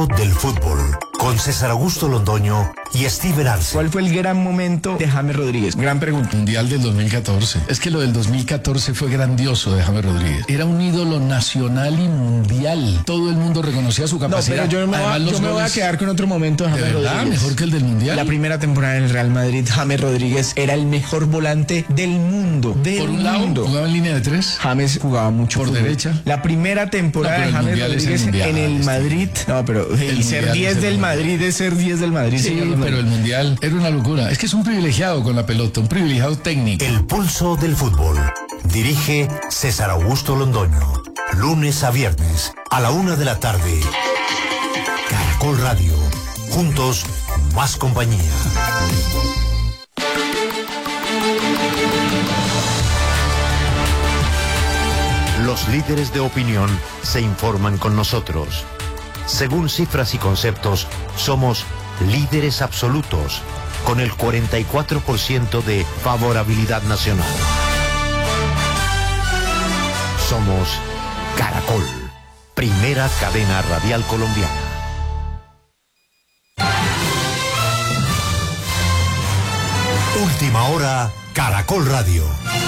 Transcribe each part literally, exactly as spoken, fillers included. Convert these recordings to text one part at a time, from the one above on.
Del fútbol, con César Augusto Londoño y Steven Arce. ¿Cuál fue el gran momento de James Rodríguez? Gran pregunta. Mundial del dos mil catorce. Es que lo del dos mil catorce fue grandioso de James Rodríguez. Era un ídolo nacional y mundial. Todo el mundo reconocía su capacidad. No, pero yo me, Además, va, yo me voy a quedar con otro momento de James ¿De verdad? Rodríguez. ¿Mejor que el del Mundial? La primera temporada en el Real Madrid, James Rodríguez era el mejor volante del mundo. Del Por un lado, mundo. jugaba en línea de tres. James jugaba mucho Por fútbol. derecha. La primera temporada No, de James Rodríguez mundial, en el este. Madrid. No, pero y ser diez del Madrid es ser diez del Madrid. Sí, señor pero el Mundial era una locura. Es que es un privilegiado con la pelota, un privilegiado técnico. El pulso del fútbol. Dirige César Augusto Londoño. Lunes a viernes, a la una de la tarde. Caracol Radio. Juntos, más compañía. Los líderes de opinión se informan con nosotros. Según cifras y conceptos, somos líderes absolutos, con el cuarenta y cuatro por ciento de favorabilidad nacional. Somos Caracol, primera cadena radial colombiana. Última hora, Caracol Radio.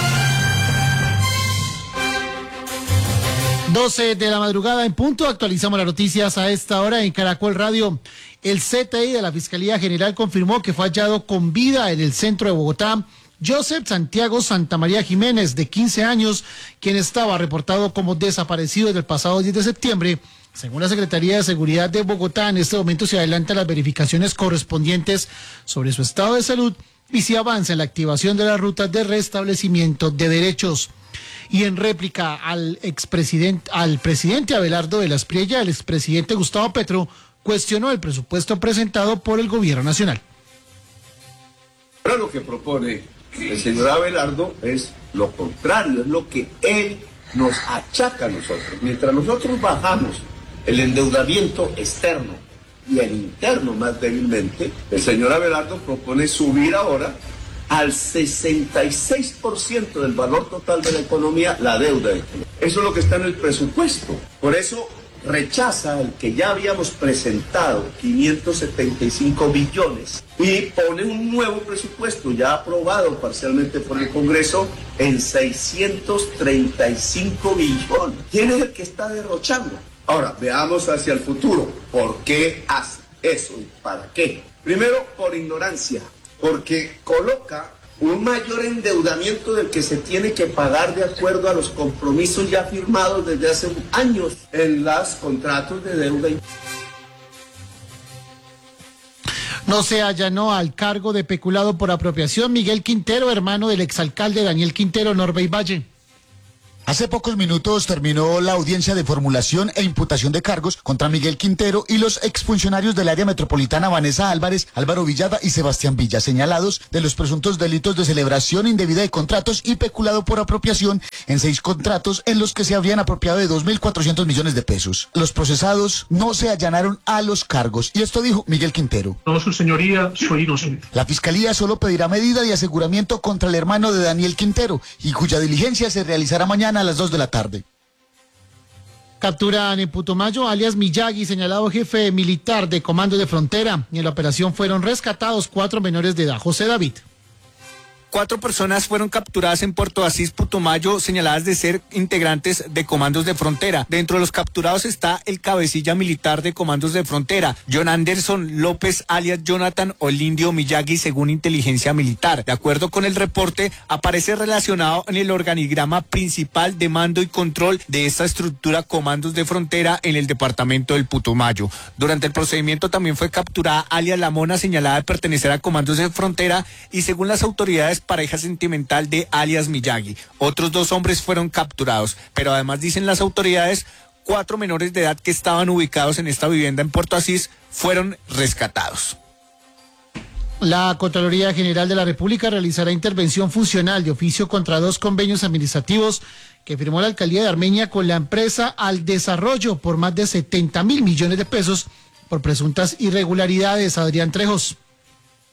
doce de la madrugada en punto, actualizamos las noticias a esta hora en Caracol Radio. El C T I de la Fiscalía General confirmó que fue hallado con vida en el centro de Bogotá Joseph Santiago Santamaría Jiménez, de quince años, quien estaba reportado como desaparecido desde el pasado diez de septiembre. Según la Secretaría de Seguridad de Bogotá, en este momento se adelantan las verificaciones correspondientes sobre su estado de salud y se avanza en la activación de las rutas de restablecimiento de derechos. Y en réplica al expresidente, al presidente Abelardo de la Espriella, el expresidente Gustavo Petro cuestionó el presupuesto presentado por el gobierno nacional. Ahora lo que propone el señor Abelardo es lo contrario, es lo que él nos achaca a nosotros. Mientras nosotros bajamos el endeudamiento externo y el interno más débilmente, el señor Abelardo propone subir ahora al sesenta y seis por ciento del valor total de la economía, la deuda de Colombia. Eso es lo que está en el presupuesto. Por eso rechaza el que ya habíamos presentado, quinientos setenta y cinco billones, y pone un nuevo presupuesto ya aprobado parcialmente por el Congreso en seiscientos treinta y cinco billones. ¿Quién es el que está derrochando? Ahora, veamos hacia el futuro. ¿Por qué hace eso y para qué? Primero, por ignorancia, porque coloca un mayor endeudamiento del que se tiene que pagar de acuerdo a los compromisos ya firmados desde hace años en los contratos de deuda. No se allanó al cargo de peculado por apropiación Miguel Quintero, hermano del exalcalde Daniel Quintero, Norbey Valle. Hace pocos minutos terminó la audiencia de formulación e imputación de cargos contra Miguel Quintero y los exfuncionarios del área metropolitana Vanessa Álvarez, Álvaro Villada y Sebastián Villa, señalados de los presuntos delitos de celebración indebida de contratos y peculado por apropiación en seis contratos en los que se habrían apropiado de dos mil cuatrocientos millones de pesos. Los procesados no se allanaron a los cargos y esto dijo Miguel Quintero. No, su señoría, soy inocente. La fiscalía solo pedirá medida de aseguramiento contra el hermano de Daniel Quintero y cuya diligencia se realizará mañana a las dos de la tarde. Capturan en Putumayo alias Miyagi, señalado jefe militar de Comando de Frontera. Y en la operación fueron rescatados cuatro menores de edad. José David. Cuatro personas fueron capturadas en Puerto Asís, Putumayo, señaladas de ser integrantes de Comandos de Frontera. Dentro de los capturados está el cabecilla militar de Comandos de Frontera, John Anderson López, alias Jonathan o el Indio Miyagi, según inteligencia militar. De acuerdo con el reporte, aparece relacionado en el organigrama principal de mando y control de esta estructura Comandos de Frontera en el departamento del Putumayo. Durante el procedimiento también fue capturada alias La Mona, señalada de pertenecer a Comandos de Frontera y, según las autoridades, pareja sentimental de alias Miyagi. Otros dos hombres fueron capturados, pero además, dicen las autoridades, cuatro menores de edad que estaban ubicados en esta vivienda en Puerto Asís fueron rescatados. La Contraloría General de la República realizará intervención funcional de oficio contra dos convenios administrativos que firmó la Alcaldía de Armenia con la empresa Al Desarrollo por más de setenta mil millones de pesos por presuntas irregularidades. Adrián Trejos.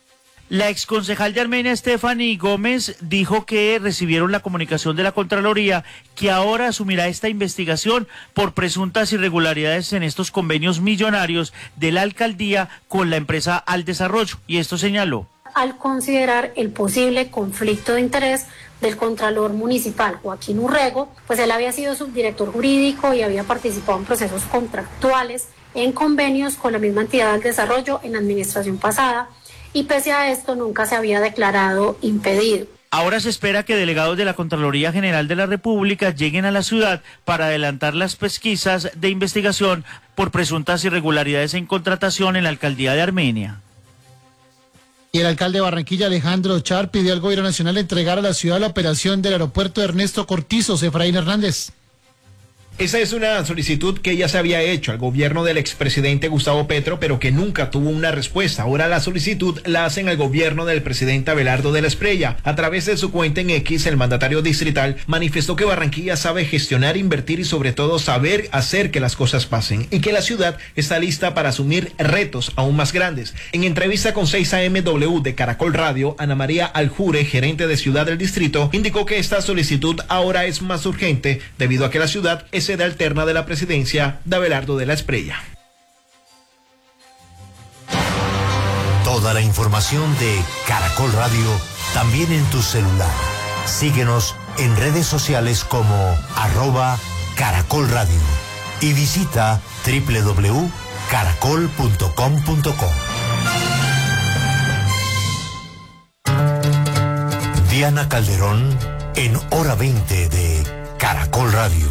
La exconcejal de Armenia, Stephanie Gómez, dijo que recibieron la comunicación de la Contraloría que ahora asumirá esta investigación por presuntas irregularidades en estos convenios millonarios de la alcaldía con la empresa Al Desarrollo. Y esto señaló. Al considerar el posible conflicto de interés del Contralor Municipal, Joaquín Urrego, pues él había sido subdirector jurídico y había participado en procesos contractuales en convenios con la misma entidad del desarrollo en la administración pasada, y pese a esto nunca se había declarado impedido. Ahora se espera que delegados de la Contraloría General de la República lleguen a la ciudad para adelantar las pesquisas de investigación por presuntas irregularidades en contratación en la alcaldía de Armenia. Y el alcalde de Barranquilla, Alejandro Char, pidió al gobierno nacional entregar a la ciudad la operación del aeropuerto de Ernesto Cortizos. Efraín Hernández. Esa es una solicitud que ya se había hecho al gobierno del expresidente Gustavo Petro, pero que nunca tuvo una respuesta. Ahora la solicitud la hacen al gobierno del presidente Abelardo de la Espriella. A través de su cuenta en X, el mandatario distrital manifestó que Barranquilla sabe gestionar, invertir y sobre todo saber hacer que las cosas pasen, y que la ciudad está lista para asumir retos aún más grandes. En entrevista con seis A M W de Caracol Radio, Ana María Aljure, gerente de Ciudad del Distrito, indicó que esta solicitud ahora es más urgente debido a que la ciudad es sede alterna de la presidencia de Abelardo de la Espriella. Toda la información de Caracol Radio también en tu celular. Síguenos en redes sociales como arroba Caracol Radio y visita doble u doble u doble u punto caracol punto com punto co. Diana Calderón en Hora veinte de Caracol Radio.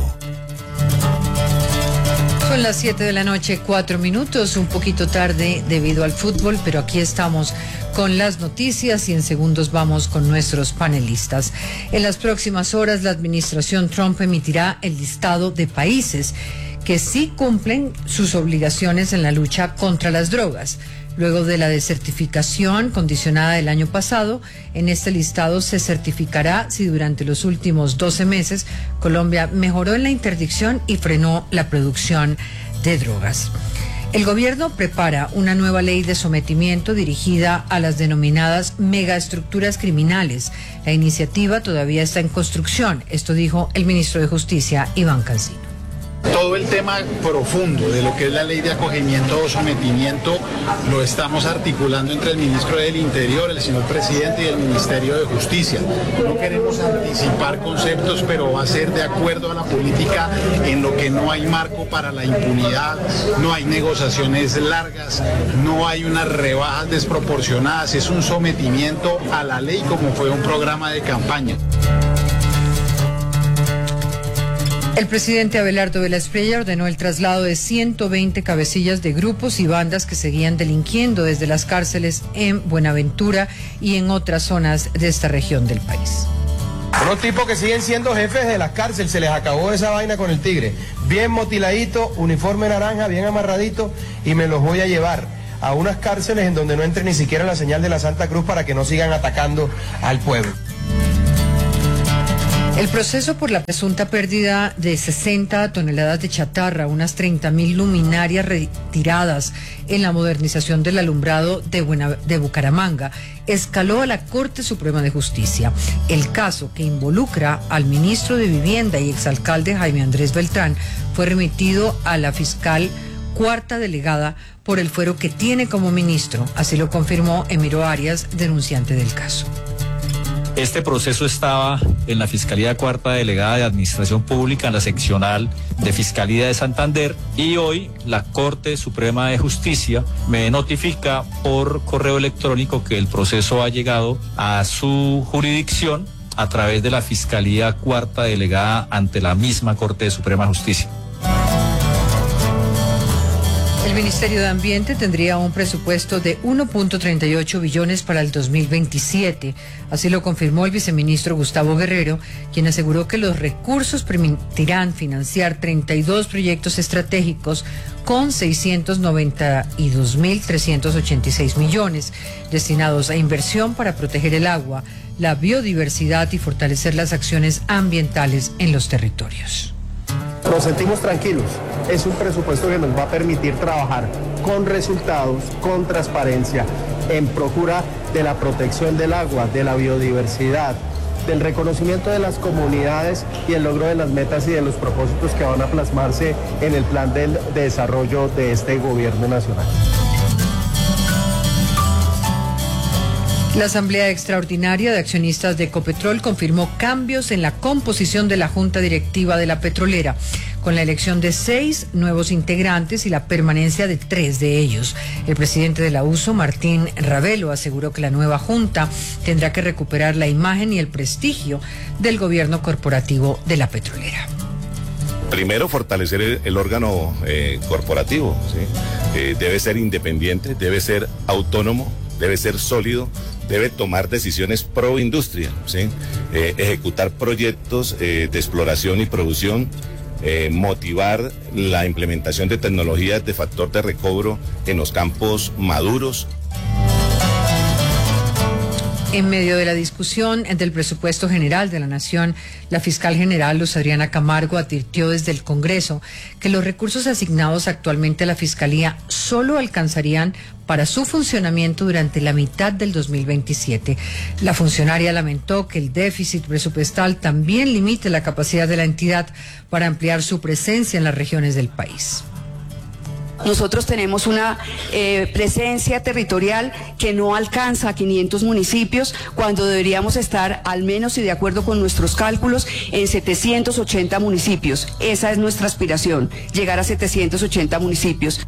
Son las siete de la noche, cuatro minutos, un poquito tarde debido al fútbol, pero aquí estamos con las noticias y en segundos vamos con nuestros panelistas. En las próximas horas la administración Trump emitirá el listado de países que sí cumplen sus obligaciones en la lucha contra las drogas. Luego de la desertificación condicionada del año pasado, en este listado se certificará si durante los últimos doce meses Colombia mejoró en la interdicción y frenó la producción de drogas. El gobierno prepara una nueva ley de sometimiento dirigida a las denominadas megaestructuras criminales. La iniciativa todavía está en construcción, esto dijo el ministro de Justicia, Iván Cancino. Todo el tema profundo de lo que es la ley de acogimiento o sometimiento lo estamos articulando entre el ministro del Interior, el señor presidente, y el Ministerio de Justicia. No queremos anticipar conceptos, pero va a ser de acuerdo a la política en lo que no hay marco para la impunidad, no hay negociaciones largas, no hay unas rebajas desproporcionadas, es un sometimiento a la ley como fue un programa de campaña. El presidente Abelardo de la Espriella ordenó el traslado de ciento veinte cabecillas de grupos y bandas que seguían delinquiendo desde las cárceles en Buenaventura y en otras zonas de esta región del país. Unos tipos que siguen siendo jefes de las cárceles, se les acabó esa vaina con el tigre. Bien motiladito, uniforme naranja, bien amarradito, y me los voy a llevar a unas cárceles en donde no entre ni siquiera la señal de la Santa Cruz para que no sigan atacando al pueblo. El proceso por la presunta pérdida de sesenta toneladas de chatarra, unas treinta mil luminarias retiradas en la modernización del alumbrado de, Buena, de Bucaramanga, escaló a la Corte Suprema de Justicia. El caso, que involucra al ministro de Vivienda y exalcalde Jaime Andrés Beltrán, fue remitido a la fiscal cuarta delegada por el fuero que tiene como ministro. Así lo confirmó Emiro Arias, denunciante del caso. Este proceso estaba en la Fiscalía Cuarta Delegada de Administración Pública, en la seccional de Fiscalía de Santander, y hoy la Corte Suprema de Justicia me notifica por correo electrónico que el proceso ha llegado a su jurisdicción a través de la Fiscalía Cuarta Delegada ante la misma Corte Suprema de Justicia. El Ministerio de Ambiente tendría un presupuesto de uno punto treinta y ocho billones para el dos mil veintisiete. Así lo confirmó el viceministro Gustavo Guerrero, quien aseguró que los recursos permitirán financiar treinta y dos proyectos estratégicos con seiscientos noventa y dos mil trescientos ochenta y seis millones, destinados a inversión para proteger el agua, la biodiversidad y fortalecer las acciones ambientales en los territorios. Nos sentimos tranquilos, es un presupuesto que nos va a permitir trabajar con resultados, con transparencia, en procura de la protección del agua, de la biodiversidad, del reconocimiento de las comunidades y el logro de las metas y de los propósitos que van a plasmarse en el plan de desarrollo de este gobierno nacional. La Asamblea Extraordinaria de Accionistas de Ecopetrol confirmó cambios en la composición de la Junta Directiva de la petrolera, con la elección de seis nuevos integrantes y la permanencia de tres de ellos. El presidente de la U S O, Martín Ravelo, aseguró que la nueva Junta tendrá que recuperar la imagen y el prestigio del gobierno corporativo de la petrolera. Primero, fortalecer el, el órgano eh, corporativo, ¿sí? Eh, debe ser independiente, debe ser autónomo, debe ser sólido, debe tomar decisiones pro industria, ¿sí? Eh, ejecutar proyectos eh, de exploración y producción, eh, motivar la implementación de tecnologías de factor de recobro en los campos maduros. En medio de la discusión del presupuesto general de la Nación, la fiscal general Luz Adriana Camargo advirtió desde el Congreso que los recursos asignados actualmente a la Fiscalía solo alcanzarían para su funcionamiento durante la mitad del dos mil veintisiete. La funcionaria lamentó que el déficit presupuestal también limite la capacidad de la entidad para ampliar su presencia en las regiones del país. Nosotros tenemos una eh, presencia territorial que no alcanza a quinientos municipios, cuando deberíamos estar, al menos y de acuerdo con nuestros cálculos, en setecientos ochenta municipios. Esa es nuestra aspiración, llegar a setecientos ochenta municipios.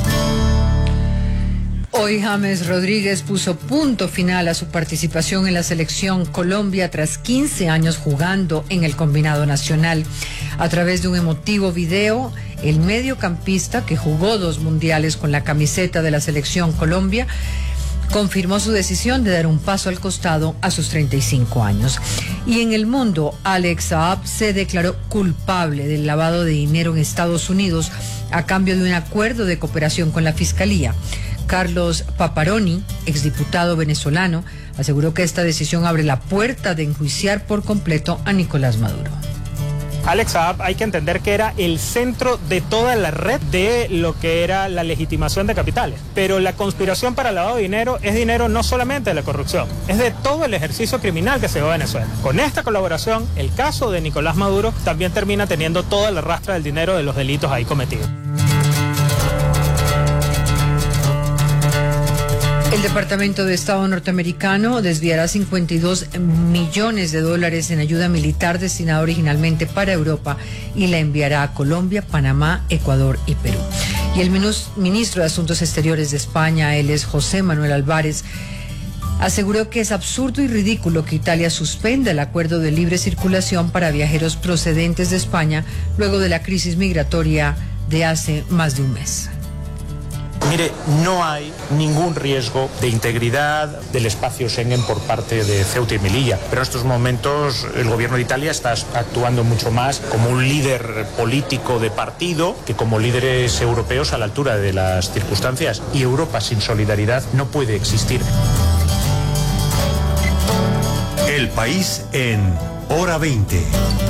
Hoy James Rodríguez puso punto final a su participación en la selección Colombia tras quince años jugando en el combinado nacional. A través de un emotivo video, el mediocampista, que jugó dos mundiales con la camiseta de la selección Colombia, confirmó su decisión de dar un paso al costado a sus treinta y cinco años. Y en el mundo, Alex Saab se declaró culpable del lavado de dinero en Estados Unidos a cambio de un acuerdo de cooperación con la Fiscalía. Carlos Paparoni, exdiputado venezolano, aseguró que esta decisión abre la puerta de enjuiciar por completo a Nicolás Maduro. Alex Saab, hay que entender que era el centro de toda la red de lo que era la legitimación de capitales. Pero la conspiración para el lavado de dinero es dinero no solamente de la corrupción, es de todo el ejercicio criminal que se dio en Venezuela. Con esta colaboración, el caso de Nicolás Maduro también termina teniendo toda la rastra del dinero de los delitos ahí cometidos. El Departamento de Estado norteamericano desviará cincuenta y dos millones de dólares en ayuda militar destinada originalmente para Europa y la enviará a Colombia, Panamá, Ecuador y Perú. Y el ministro de Asuntos Exteriores de España, él es José Manuel Álvarez, aseguró que es absurdo y ridículo que Italia suspenda el acuerdo de libre circulación para viajeros procedentes de España luego de la crisis migratoria de hace más de un mes. Mire, no hay ningún riesgo de integridad del espacio Schengen por parte de Ceuta y Melilla, pero en estos momentos el gobierno de Italia está actuando mucho más como un líder político de partido que como líderes europeos a la altura de las circunstancias, y Europa sin solidaridad no puede existir. El país en Hora veinte.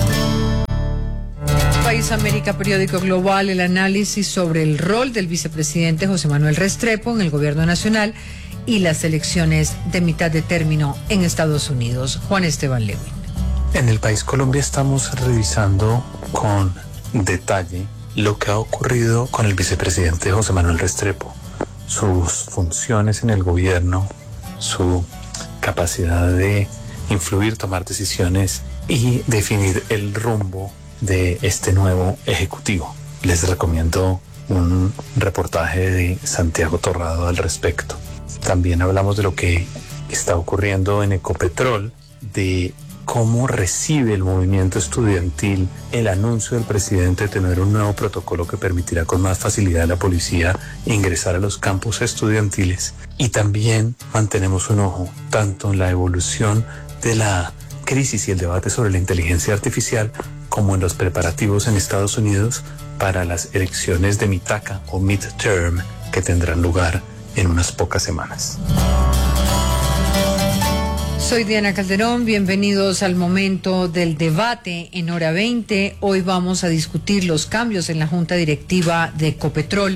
País América, periódico global, el análisis sobre el rol del vicepresidente José Manuel Restrepo en el gobierno nacional y las elecciones de mitad de término en Estados Unidos. Juan Esteban Lewin. En el país Colombia estamos revisando con detalle lo que ha ocurrido con el vicepresidente José Manuel Restrepo, sus funciones en el gobierno, su capacidad de influir, tomar decisiones y definir el rumbo de este nuevo ejecutivo. Les recomiendo un reportaje de Santiago Torrado al respecto. También hablamos de lo que está ocurriendo en Ecopetrol, de cómo recibe el movimiento estudiantil el anuncio del presidente de tener un nuevo protocolo que permitirá con más facilidad a la policía ingresar a los campus estudiantiles. Y también mantenemos un ojo tanto en la evolución de la crisis y el debate sobre la inteligencia artificial como en los preparativos en Estados Unidos para las elecciones de Mitaca o midterm que tendrán lugar en unas pocas semanas. Soy Diana Calderón, bienvenidos al momento del debate en Hora veinte. Hoy vamos a discutir los cambios en la Junta Directiva de Ecopetrol,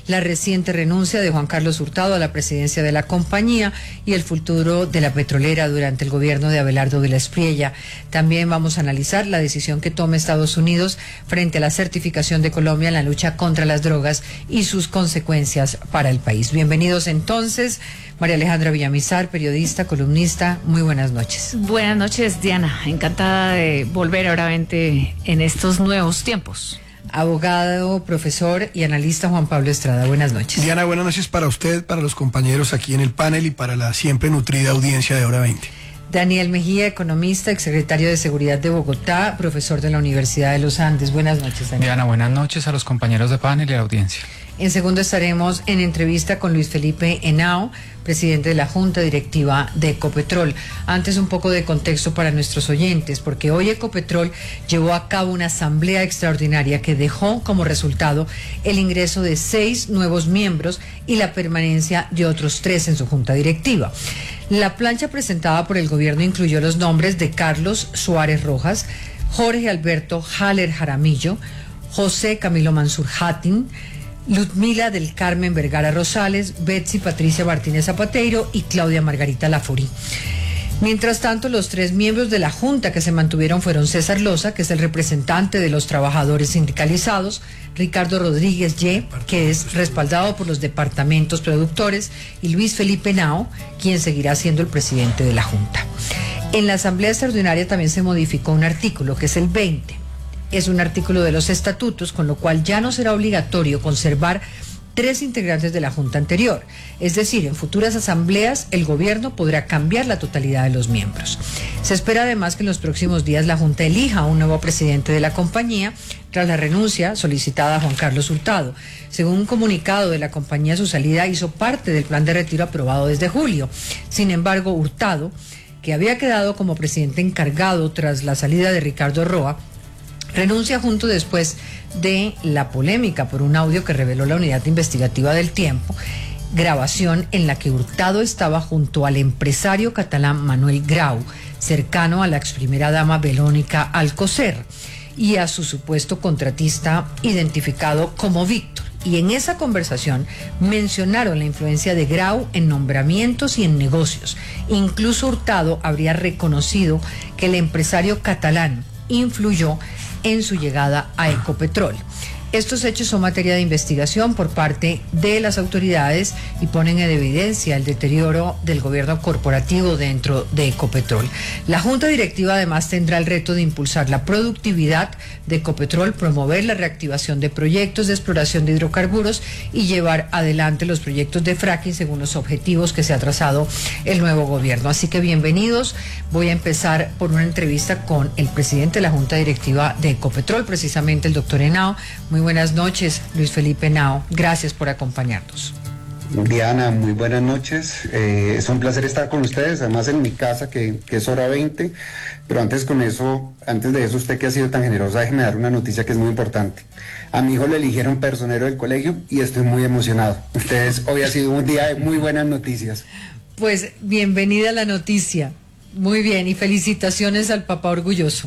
la reciente renuncia de Juan Carlos Hurtado a la presidencia de la compañía y el futuro de la petrolera durante el gobierno de Abelardo de la Espriella. También vamos a analizar la decisión que tome Estados Unidos frente a la certificación de Colombia en la lucha contra las drogas y sus consecuencias para el país. Bienvenidos entonces. María Alejandra Villamizar, periodista, columnista, muy buenas noches. Buenas noches, Diana. Encantada de volver ahora en estos nuevos tiempos. Abogado, profesor y analista Juan Pablo Estrada, buenas noches. Diana, buenas noches para usted, para los compañeros aquí en el panel y para la siempre nutrida audiencia de Hora veinte. Daniel Mejía, economista, exsecretario de Seguridad de Bogotá, profesor de la Universidad de los Andes. Buenas noches, Daniel. Diana, buenas noches a los compañeros de panel y a la audiencia. En segundo estaremos en entrevista con Luis Felipe Henao, presidente de la Junta Directiva de Ecopetrol. Antes, un poco de contexto para nuestros oyentes, porque hoy Ecopetrol llevó a cabo una asamblea extraordinaria que dejó como resultado el ingreso de seis nuevos miembros y la permanencia de otros tres en su Junta Directiva. La plancha presentada por el gobierno incluyó los nombres de Carlos Suárez Rojas, Jorge Alberto Haller Jaramillo, José Camilo Mansur Hatin, Ludmila del Carmen Vergara Rosales, Betsy Patricia Martínez Zapateiro y Claudia Margarita Laforí. Mientras tanto, los tres miembros de la Junta que se mantuvieron fueron César Loza, que es el representante de los trabajadores sindicalizados, Ricardo Rodríguez Ye, que es respaldado por los departamentos productores, y Luis Felipe Henao, quien seguirá siendo el presidente de la Junta. En la Asamblea Extraordinaria también se modificó un artículo, que es el veinte. Es un artículo de los estatutos, con lo cual ya no será obligatorio conservar tres integrantes de la Junta anterior. Es decir, en futuras asambleas el gobierno podrá cambiar la totalidad de los miembros. Se espera además que en los próximos días la Junta elija a un nuevo presidente de la compañía tras la renuncia solicitada a Juan Carlos Hurtado. Según un comunicado de la compañía, su salida hizo parte del plan de retiro aprobado desde julio. Sin embargo, Hurtado, que había quedado como presidente encargado tras la salida de Ricardo Roa, renuncia junto después de la polémica por un audio que reveló la unidad investigativa del Tiempo, grabación en la que Hurtado estaba junto al empresario catalán Manuel Grau, cercano a la ex primera dama Belónica Alcocer, y a su supuesto contratista identificado como Víctor. Y en esa conversación mencionaron la influencia de Grau en nombramientos y en negocios. Incluso Hurtado habría reconocido que el empresario catalán influyó en su llegada a Ecopetrol. Estos hechos son materia de investigación por parte de las autoridades y ponen en evidencia el deterioro del gobierno corporativo dentro de Ecopetrol. La Junta Directiva además tendrá el reto de impulsar la productividad de Ecopetrol, promover la reactivación de proyectos de exploración de hidrocarburos y llevar adelante los proyectos de fracking según los objetivos que se ha trazado el nuevo gobierno. Así que bienvenidos. Voy a empezar por una entrevista con el presidente de la Junta Directiva de Ecopetrol, precisamente el doctor Henao. Muy buenas noches, Luis Felipe Henao. Gracias por acompañarnos. Diana, muy buenas noches. Eh, es un placer estar con ustedes, además en mi casa, que, que es Hora veinte. Pero antes con eso, antes de eso, usted que ha sido tan generosa, déjeme dar una noticia que es muy importante. A mi hijo le eligieron personero del colegio y estoy muy emocionado. Ustedes, hoy ha sido un día de muy buenas noticias. Pues bienvenida a la noticia. Muy bien, y felicitaciones al papá orgulloso.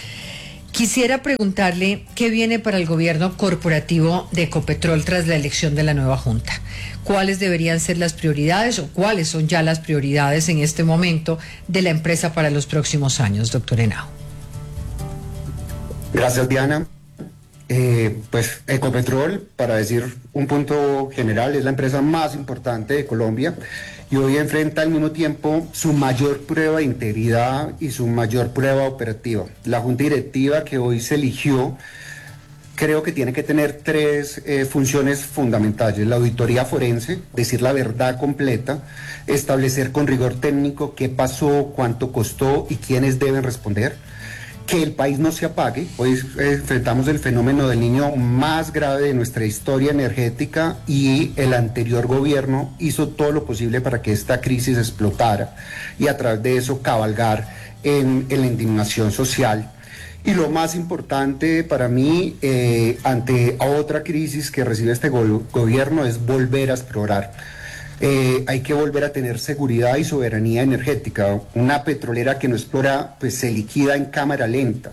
Quisiera preguntarle qué viene para el gobierno corporativo de Ecopetrol tras la elección de la nueva Junta. ¿Cuáles deberían ser las prioridades o cuáles son ya las prioridades en este momento de la empresa para los próximos años, doctor Henao? Gracias, Diana. Eh, pues Ecopetrol, para decir un punto general, es la empresa más importante de Colombia y hoy enfrenta al mismo tiempo su mayor prueba de integridad y su mayor prueba operativa. La Junta Directiva que hoy se eligió creo que tiene que tener tres eh, funciones fundamentales: la auditoría forense, decir la verdad completa, establecer con rigor técnico qué pasó, cuánto costó y quiénes deben responder, que el país no se apague. Hoy enfrentamos el fenómeno del niño más grave de nuestra historia energética y el anterior gobierno hizo todo lo posible para que esta crisis explotara y a través de eso cabalgar en, en la indignación social. Y lo más importante para mí, eh, ante otra crisis que recibe este go- gobierno, es volver a explorar. Eh, hay que volver a tener seguridad y soberanía energética. Una petrolera que no explora, pues se liquida en cámara lenta.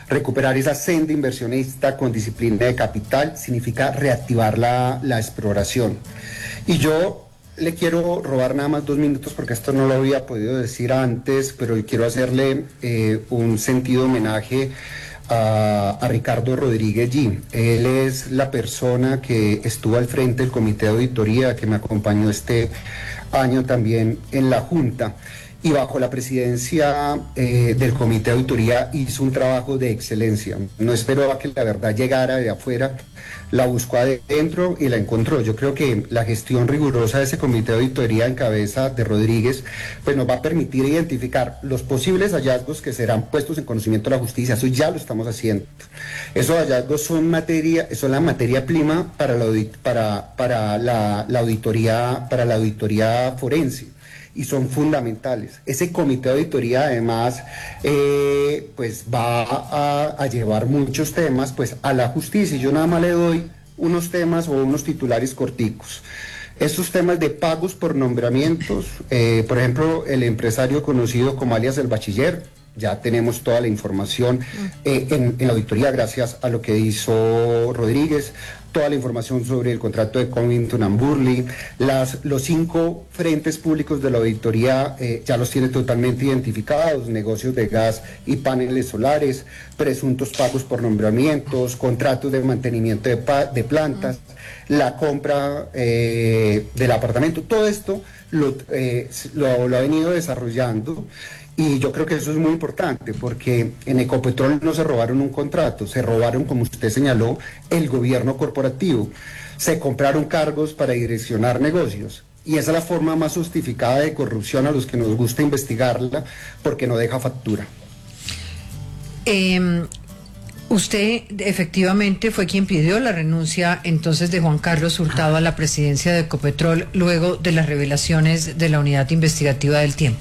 Recuperar esa senda inversionista con disciplina de capital significa reactivar la, la exploración. Y yo le quiero robar nada más dos minutos porque esto no lo había podido decir antes, pero quiero hacerle eh, un sentido homenaje a, a Ricardo Rodríguez G. Él es la persona que estuvo al frente del comité de auditoría, que me acompañó este año también en la Junta, y bajo la presidencia eh, del comité de auditoría hizo un trabajo de excelencia. No esperó a que la verdad llegara de afuera, la buscó adentro y la encontró. Yo creo que la gestión rigurosa de ese comité de auditoría en cabeza de Rodríguez pues nos va a permitir identificar los posibles hallazgos que serán puestos en conocimiento de la justicia. Eso ya lo estamos haciendo. Esos hallazgos son materia, son la materia prima para la, para, para la, la auditoría, para la auditoría forense. Y son fundamentales. Ese comité de auditoría además eh, pues va a, a llevar muchos temas pues a la justicia. Yo nada más le doy unos temas o unos titulares corticos. Estos temas de pagos por nombramientos, eh, por ejemplo, el empresario conocido como alias el Bachiller, ya tenemos toda la información eh, en, en la auditoría gracias a lo que hizo Rodríguez. Toda la información sobre el contrato de Covington and Burling, las, los cinco frentes públicos de la auditoría eh, ya los tiene totalmente identificados: negocios de gas y paneles solares, presuntos pagos por nombramientos, contratos de mantenimiento de, pa de plantas, la compra eh, del apartamento. Todo esto lo, eh, lo, lo ha venido desarrollando. Y yo creo que eso es muy importante porque en Ecopetrol no se robaron un contrato, se robaron, como usted señaló, el gobierno corporativo. Se compraron cargos para direccionar negocios. Y esa es la forma más justificada de corrupción a los que nos gusta investigarla porque no deja factura. Eh, usted efectivamente fue quien pidió la renuncia entonces de Juan Carlos Hurtado a la presidencia de Ecopetrol luego de las revelaciones de la unidad investigativa del Tiempo.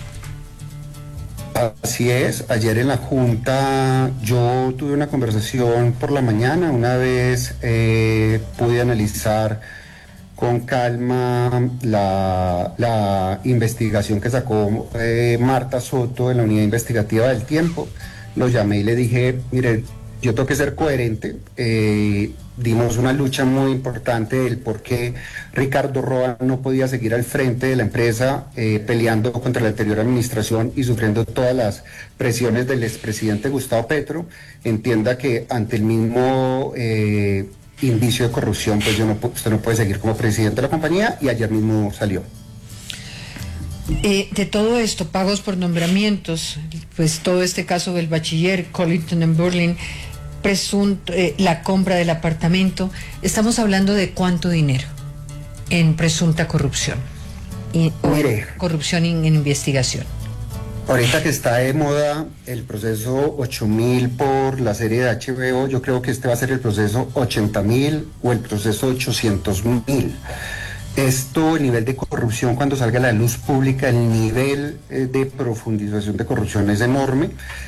Así es, ayer en la Junta yo tuve una conversación por la mañana, una vez eh, pude analizar con calma la, la investigación que sacó eh, Marta Soto en la unidad investigativa del Tiempo. Lo llamé y le dije, mire, yo tengo que ser coherente. Eh, dimos una lucha muy importante del por qué Ricardo Roa no podía seguir al frente de la empresa eh, peleando contra la anterior administración y sufriendo todas las presiones del expresidente Gustavo Petro. Entienda que ante el mismo eh, indicio de corrupción, pues yo no, usted no puede seguir como presidente de la compañía, y ayer mismo salió. Eh, de todo esto, pagos por nombramientos, pues todo este caso del Bachiller, Covington and Burling, presunto, eh, la compra del apartamento, estamos hablando de cuánto dinero en presunta corrupción y Mire, corrupción en, en investigación. Ahorita que está de moda el proceso ocho mil por la serie de H B O, yo creo que este va a ser el proceso ochenta mil o el proceso ochocientos mil. Esto, el nivel de corrupción, cuando salga a la luz pública, el nivel eh, de profundización de corrupción es enorme.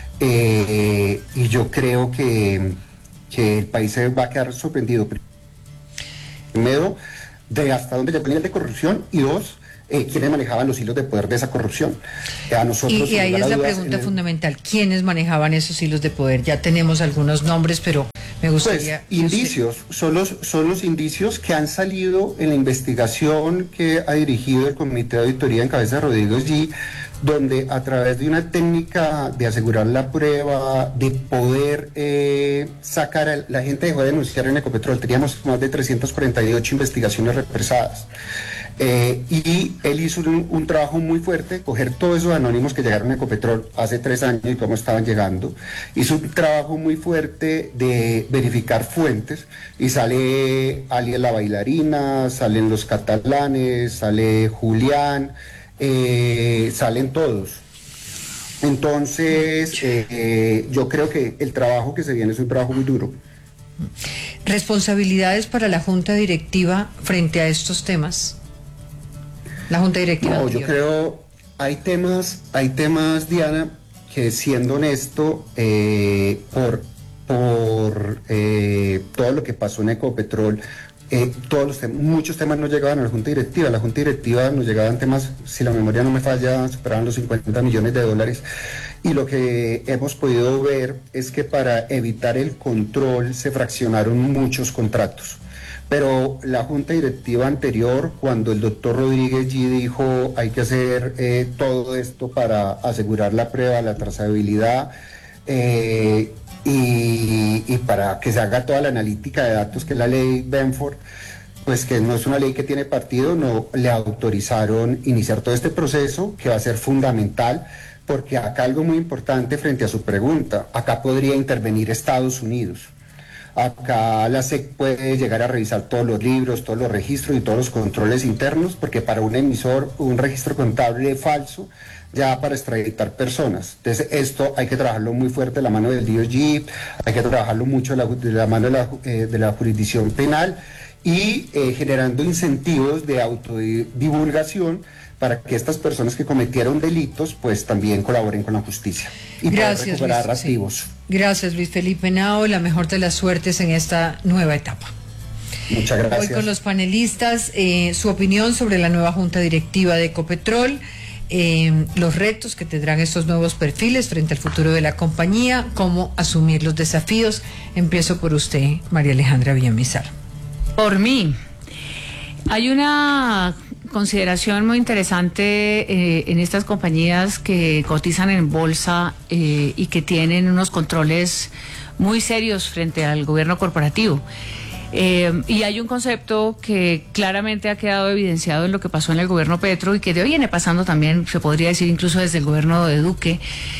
Eh, y yo creo que, que el país se va a quedar sorprendido, primero, de hasta dónde llegó el nivel de corrupción, y dos, eh, quiénes manejaban los hilos de poder de esa corrupción. A nosotros, y, y ahí es la dudas, pregunta el... fundamental: ¿quiénes manejaban esos hilos de poder? Ya tenemos algunos nombres, pero me gustaría... Pues, indicios, son los, son los indicios que han salido en la investigación que ha dirigido el Comité de Auditoría en cabeza de Rodríguez G., donde a través de una técnica de asegurar la prueba, de poder eh, sacar, a, la gente dejó de denunciar en Ecopetrol, teníamos más de trescientas cuarenta y ocho investigaciones represadas. Eh, y él hizo un, un trabajo muy fuerte, coger todos esos anónimos que llegaron a Ecopetrol hace tres años y cómo estaban llegando. Hizo un trabajo muy fuerte de verificar fuentes, y sale Alias la bailarina, salen los catalanes, sale Julián, eh, salen todos. Entonces, eh, eh, yo creo que el trabajo que se viene es un trabajo muy duro. ¿Responsabilidades para la Junta Directiva frente a estos temas? La Junta Directiva. No, yo creo, hay temas, hay temas, Diana, que siendo honesto, eh, por, por eh, todo lo que pasó en Ecopetrol, eh, todos los temas, muchos temas no llegaban a la Junta Directiva. A la Junta Directiva nos llegaban temas, si la memoria no me falla, superaban los cincuenta millones de dólares. Y lo que hemos podido ver es que para evitar el control se fraccionaron muchos contratos. Pero la Junta Directiva anterior, cuando el doctor Rodríguez G dijo hay que hacer eh, todo esto para asegurar la prueba, la trazabilidad, eh, y, y para que se haga toda la analítica de datos, que es la ley Benford, pues que no es una ley que tiene partido, no le autorizaron iniciar todo este proceso, que va a ser fundamental, porque acá algo muy importante frente a su pregunta, acá podría intervenir Estados Unidos. Acá la S E C puede llegar a revisar todos los libros, todos los registros y todos los controles internos, porque para un emisor, un registro contable falso, ya para extraditar personas. Entonces esto hay que trabajarlo muy fuerte de la mano del D O G, hay que trabajarlo mucho de la, de la mano de la, eh, de la jurisdicción penal y eh, generando incentivos de autodivulgación para que estas personas que cometieron delitos pues también colaboren con la justicia y Gracias, poder recuperar Luis, activos. sí. Gracias, Luis Felipe Henao, la mejor de las suertes en esta nueva etapa. Muchas gracias. Hoy con los panelistas, eh, su opinión sobre la nueva Junta Directiva de Ecopetrol, eh, los retos que tendrán estos nuevos perfiles frente al futuro de la compañía, cómo asumir los desafíos. Empiezo por usted, María Alejandra Villamizar. Por mí, hay una consideración muy interesante eh, en estas compañías que cotizan en bolsa eh, y que tienen unos controles muy serios frente al gobierno corporativo. Eh, y hay un concepto que claramente ha quedado evidenciado en lo que pasó en el gobierno Petro y que de hoy viene pasando también, se podría decir incluso desde el gobierno de Duque,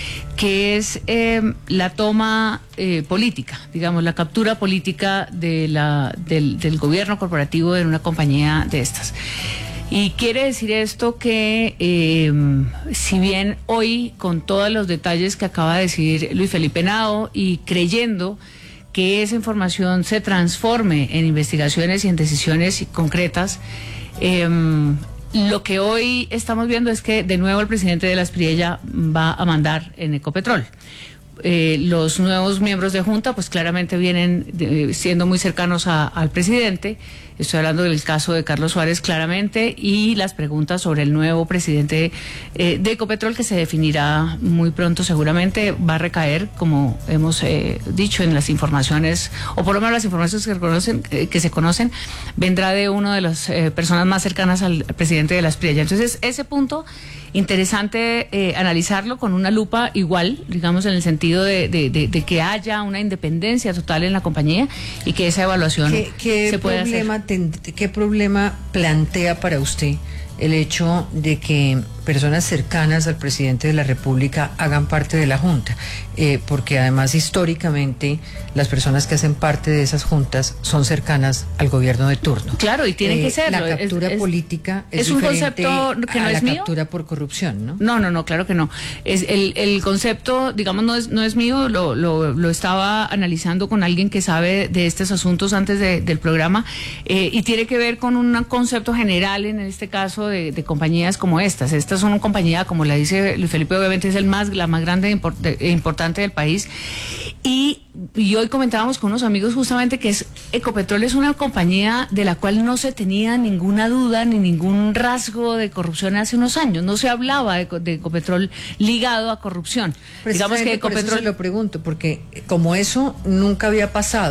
que es eh, la toma eh, política, digamos, la captura política de la, del, del gobierno corporativo en una compañía de estas. Y quiere decir esto que eh, si bien hoy, con todos los detalles que acaba de decir Luis Felipe Henao y creyendo que esa información se transforme en investigaciones y en decisiones concretas, eh, lo que hoy estamos viendo es que de nuevo el presidente de la Espriella va a mandar en Ecopetrol. Eh, los nuevos miembros de Junta pues claramente vienen de, siendo muy cercanos a, al presidente. Estoy hablando del caso de Carlos Suárez claramente y las preguntas sobre el nuevo presidente eh, de Ecopetrol, que se definirá muy pronto seguramente, va a recaer, como hemos eh, dicho en las informaciones, o por lo menos las informaciones que, conocen, eh, que se conocen, vendrá de una de las eh, personas más cercanas al, al presidente de la Espriella. Entonces ese punto interesante eh, analizarlo con una lupa igual, digamos, en el sentido de, de, de, de que haya una independencia total en la compañía y que esa evaluación ¿Qué, qué se pueda problema hacer. Ten, ¿Qué problema plantea para usted el hecho de que personas cercanas al presidente de la República hagan parte de la Junta? Eh, porque además históricamente las personas que hacen parte de esas juntas son cercanas al gobierno de turno. Claro, y tienen eh, que serlo. La captura es, es, política es, es un concepto que no a es la mío. captura por corrupción, ¿no? No, no, no, claro que no. Es el, el concepto, digamos, no es, no es mío, lo, lo, lo estaba analizando con alguien que sabe de estos asuntos antes de, del programa, eh, y tiene que ver con un concepto general en este caso de, de compañías como estas. Estas son una compañía, como la dice Luis Felipe, obviamente es el más, la más grande e import, importante del país. Y, y hoy comentábamos con unos amigos justamente que es Ecopetrol es una compañía de la cual no se tenía ninguna duda ni ningún rasgo de corrupción hace unos años. No se hablaba de, de Ecopetrol ligado a corrupción. Digamos que Ecopetrol... Por eso se lo pregunto, porque como eso nunca había pasado.